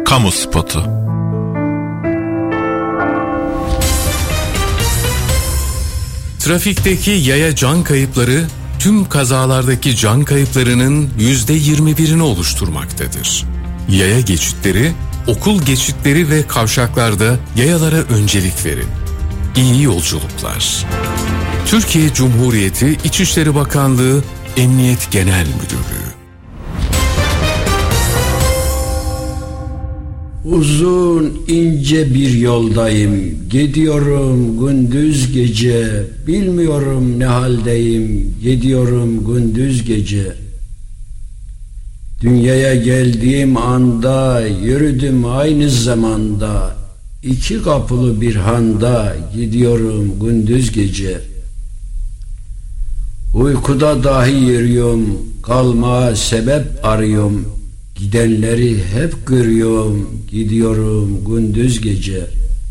Kamu spotu. Trafikteki yaya can kayıpları tüm kazalardaki can kayıplarının %21'ini oluşturmaktadır. Yaya geçitleri, okul geçitleri ve kavşaklarda yayalara öncelik verin. İyi yolculuklar. Türkiye Cumhuriyeti İçişleri Bakanlığı Emniyet Genel Müdürlüğü. Uzun ince bir yoldayım, gidiyorum gündüz gece, bilmiyorum ne haldeyim, gidiyorum gündüz gece. Dünyaya geldiğim anda, yürüdüm aynı zamanda, iki kapılı bir handa, gidiyorum gündüz gece. Uykuda dahi yürüyorum, kalmaya sebep arıyorum. Gidenleri hep görüyorum, gidiyorum gündüz gece.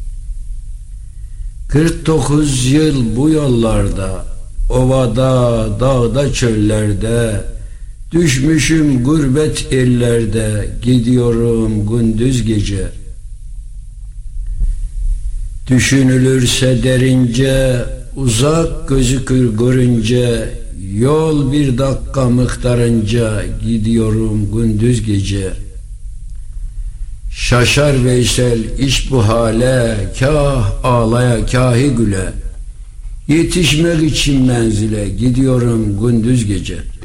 49 yıl bu yollarda, ovada, dağda, çöllerde, düşmüşüm gurbet ellerde, gidiyorum gündüz gece. Düşünülürse derince, uzak gözükür görünce, yol bir dakika miktarınca, gidiyorum gündüz gece. Şaşar Veysel iş bu hale, kah ağlaya kahi güle. Yetişmek için menzile, gidiyorum gündüz gece.